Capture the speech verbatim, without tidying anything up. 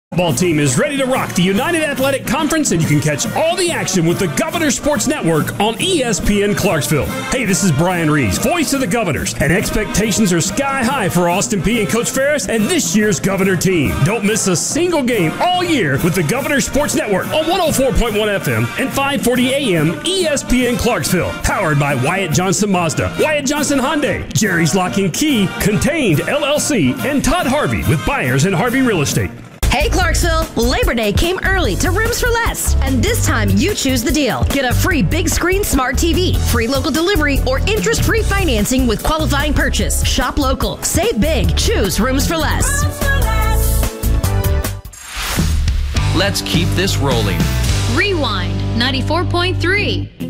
Ball team is ready to rock the United Athletic Conference, and you can catch all the action with the Governor Sports Network on E S P N Clarksville. Hey, this is Brian Reeves, voice of the Governors, and expectations are sky high for Austin Peay and Coach Ferris and this year's Governor team. Don't miss a single game all year with the Governor Sports Network on one oh four point one F M and five forty A M E S P N Clarksville. Powered by Wyatt Johnson Mazda, Wyatt Johnson Hyundai, Jerry's Lock and Key, Contained L L C, and Todd Harvey with Buyers and Harvey Real Estate. Hey Clarksville, Labor Day came early to Rooms for Less, and this time you choose the deal. Get a free big screen smart T V, free local delivery, or interest-free financing with qualifying purchase. Shop local, save big, choose Rooms for Less. Let's keep this rolling. Rewind ninety-four point three.